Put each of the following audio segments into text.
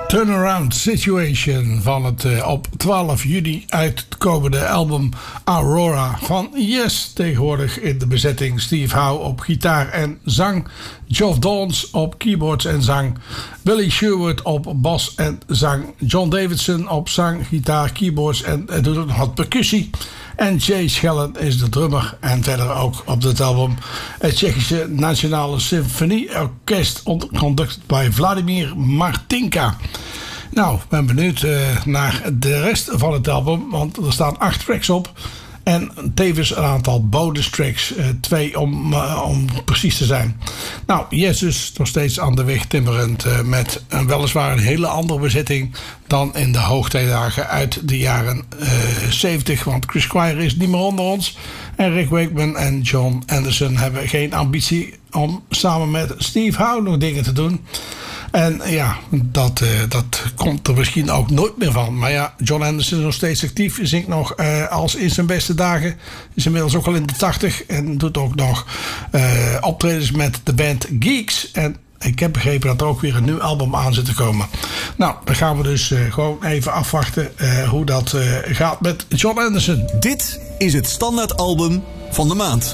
Turnaround Situation van het op 12 juni uitkomende album Aurora van Yes. Tegenwoordig in de bezetting Steve Howe op gitaar en zang, Geoff Downes op keyboards en zang, Billy Sherwood op bas en zang, John Davidson op zang, gitaar, keyboards en doet ook nog wat percussie. En Jay Schellen is de drummer. En verder ook op dit album het Tsjechische Nationale Symfonieorkest, conducted by Vladimir Martinka. Nou, ik ben benieuwd naar de rest van het album, want er staan 8 tracks op. En tevens een aantal bonus tracks, 2 om precies te zijn. Nou, Yes is nog steeds aan de weg timmerend met weliswaar een hele andere bezetting dan in de hoogtijdagen uit de jaren 70. Want Chris Squire is niet meer onder ons. En Rick Wakeman en John Anderson hebben geen ambitie om samen met Steve Howe nog dingen te doen. En ja, dat komt er misschien ook nooit meer van. Maar ja, John Anderson is nog steeds actief. Zingt nog als in zijn beste dagen. Is inmiddels ook al in de 80. En doet ook nog optredens met de band Geeks. En ik heb begrepen dat er ook weer een nieuw album aan zit te komen. Nou, dan gaan we dus gewoon even afwachten hoe dat gaat met John Anderson. Dit is het standaardalbum van de maand.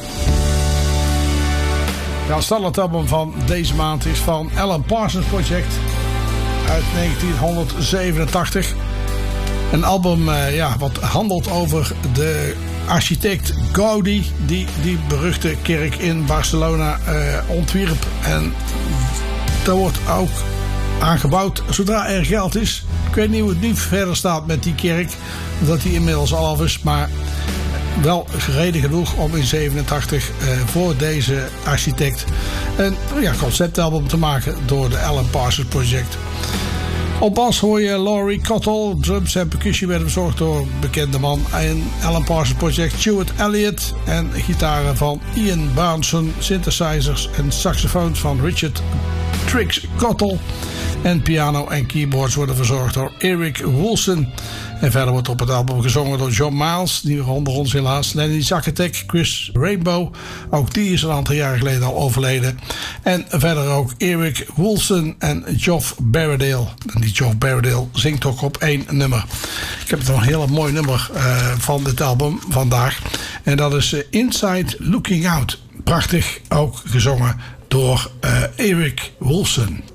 Ja, het standaardalbum van deze maand is van Alan Parsons Project uit 1987. Een album wat handelt over de architect Gaudi die beruchte kerk in Barcelona ontwierp. En daar wordt ook aangebouwd zodra er geld is. Ik weet niet hoe het nu verder staat met die kerk, dat die inmiddels al af is, maar wel reden genoeg om in 87 voor deze architect een conceptalbum te maken door de Alan Parsons Project. Op bas hoor je Laurie Cottle, drums en percussie werden verzorgd door bekende man in Alan Parsons Project Stuart Elliott en gitaren van Ian Barnson, synthesizers en saxofoons van Richard Trix Cottle en piano en keyboards worden verzorgd door Eric Woolson. En verder wordt op het album gezongen door John Miles, die onder ons helaas, Lenny Zakatek, Chris Rainbow, ook die is een aantal jaren geleden al overleden. En verder ook Eric Woolson en Geoff Barradale. En die Geoff Barradale zingt ook op 1 nummer. Ik heb nog een heel mooi nummer van dit album vandaag. En dat is Inside Looking Out. Prachtig, ook gezongen door Eric Woolson.